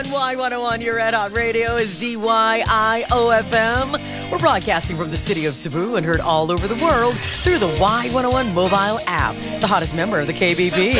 Y101, your Red Hot Radio is DYIOFM. We're broadcasting from the city of Cebu and heard all over the world through the Y101 mobile app, the hottest member of the KBP.